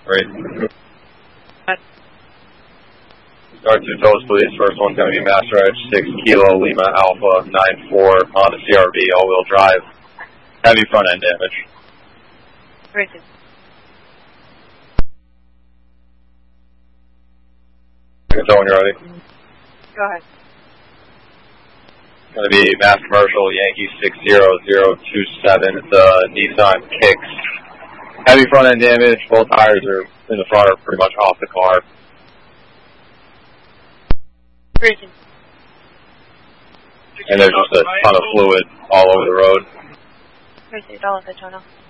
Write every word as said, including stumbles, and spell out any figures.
Great. Start two toes, please. First one's going to be Master Edge six Kilo Lima Alpha nine four Honda C R V all-wheel drive. Heavy front end damage. Great. So when you're ready. Go ahead. It's going to be Mass Commercial Yankee six zero zero two seven. It's a Nissan Kicks. Heavy front end damage. Both tires are in the front are pretty much off the car. Great. And there's just a ton of fluid all over the road. Great. I'll let the tunnel.